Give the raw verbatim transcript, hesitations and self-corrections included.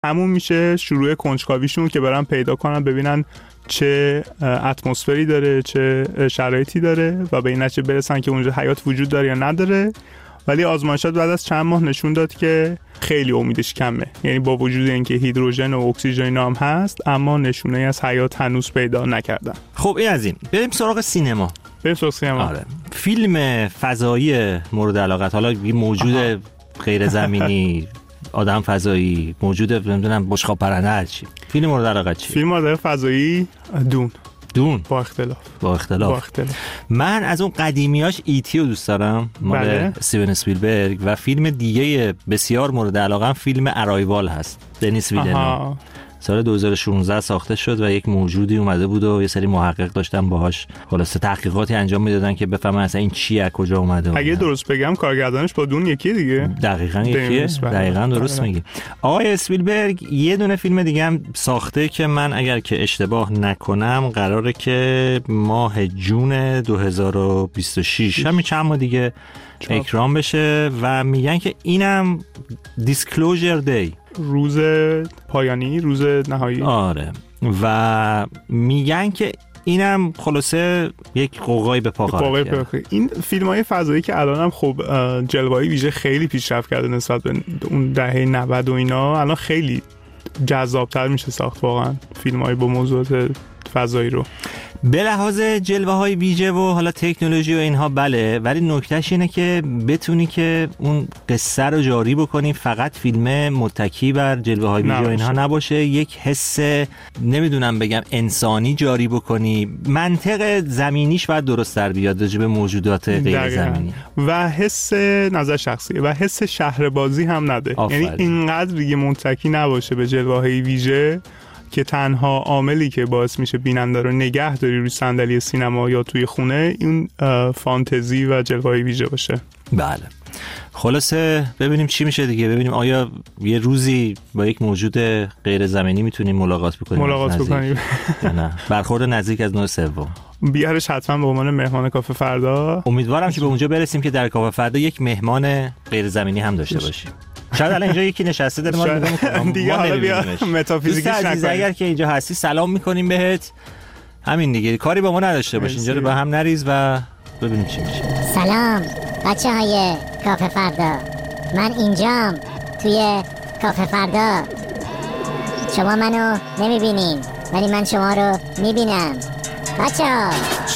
همون میشه شروع کنجکاویشون که برن پیدا کنن ببینن چه اتمسفری داره، چه شرایطی داره و به این نتیجه برسن که اونجا حیات وجود داره یا نداره. ولی آزمایشات بعد از چند ماه نشون داد که خیلی امیدش کمه، یعنی با وجود اینکه هیدروژن و اکسیژن هم هست اما نشونه از حیات هنوز پیدا نکردن. خب این از این. بریم سراغ سینما. بریم سراغ سینما. آره. فیلم فضایی مورد علاقت، حالا یه موجود غیر زمینی، آدم فضایی، موجود نمیدونم بشقاب پرنده هر چی. فیلم مورد علاقت چی؟ فیلم مورد فضایی دون. دون با اختلاف. با اختلاف. با اختلاف. من از اون قدیمیاش ایتی رو دوست دارم، مال بله. استیون اسپیلبرگ، و فیلم دیگه بسیار مورد علاقم فیلم ارایوال هست، دنیس ویلنو. سال دو هزار و شانزده ساخته شد و یک موجودی اومده بود و یه سری محقق داشتن باهاش خلاصه تحقیقاتی انجام میدادن که بفهمن اصلا این چیه، از کجا اومده. اگه درست بگم کارگردانش با دون یکی دیگه. دقیقاً یکیه. دقیقاً درست میگی. آقای اسپیلبرگ یه دونه فیلم دیگه هم ساخته که من اگر که اشتباه نکنم قراره که ماه جون دو هزار و بیست و شش همین چند ماه دیگه اکرام بشه و میگن که اینم دیسکلوزر دی، روز پایانی، روز نهایی. آره. و میگن که اینم خلاصه یک قوقای به پا خواهد کرد. این فیلم‌های فضایی که الان هم خب جلوه‌ای ویژه خیلی پیشرفت کرده نسبت به اون دهه نود و اینا، الان خیلی جذاب‌تر میشه ساخت واقعا فیلم‌های با موضوعات فضایی رو. به لحاظ جلوه های ویژه و حالا تکنولوژی و اینها بله، ولی نکتهش اینه که بتونی که اون قصه رو جاری بکنی، فقط فیلم متکی بر جلوه های ویژه و اینها نباشه، یک حس نمیدونم بگم انسانی جاری بکنی، منطق زمینیش باید درست در بیاد راجع به موجودات غیر زمینی و حس نظر شخصی و حس شهربازی هم نده. آفرین. یعنی اینقدر دیگه متکی نباشه به جلوه های ویژه که تنها عاملی که باعث میشه بیننده رو نگه داری روی صندلی سینما یا توی خونه این فانتزی و جلوه‌ای ویژه باشه. بله. خلاصه ببینیم چی میشه دیگه، ببینیم آیا یه روزی با یک موجود غیر زمینی میتونیم ملاقات بکنیم. ملاقات بکنیم. نه. برخورد نزدیک از نوع سوم. بیارش حتما به عنوان مهمان کافه فردا. امیدوارم که به اونجا برسیم که در کافه فردا یک مهمان غیر زمینی هم داشته باشیم. شاید الان اینجا یکی نشسته داره ما رو نگاه می‌کنه. دیگه حالا بیا متافیزیکش نکنیم. اگر که اینجا هستی سلام می‌کنیم بهت. همین دیگه، کاری با ما نداشته باش، اینجا رو به هم نریز و ببینیم چی میشه. سلام بچه‌های کافه فردا، من اینجام توی کافه فردا. شما منو نمی‌بینین ولی من شما رو می‌بینم. بچه‌ها